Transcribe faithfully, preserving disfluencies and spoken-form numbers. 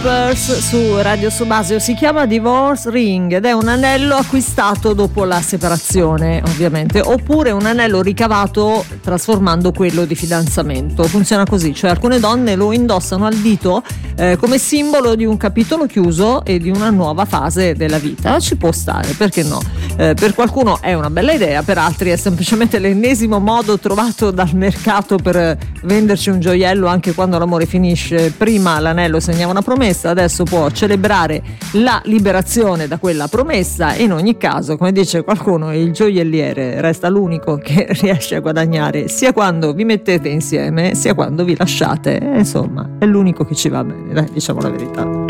su Radio Subasio. Si chiama Divorce Ring ed è un anello acquistato dopo la separazione, ovviamente, oppure un anello ricavato trasformando quello di fidanzamento. Funziona così, cioè alcune donne lo indossano al dito eh, come simbolo di un capitolo chiuso e di una nuova fase della vita. Ci può stare, perché no? Eh, per qualcuno è una bella idea, per altri è semplicemente l'ennesimo modo trovato dal mercato per venderci un gioiello anche quando l'amore finisce. Prima l'anello segnava una promessa, adesso può celebrare la liberazione da quella promessa. In ogni caso, come dice qualcuno, il gioielliere resta l'unico che riesce a guadagnare sia quando vi mettete insieme sia quando vi lasciate. E insomma, è l'unico che ci va bene, dai, diciamo la verità.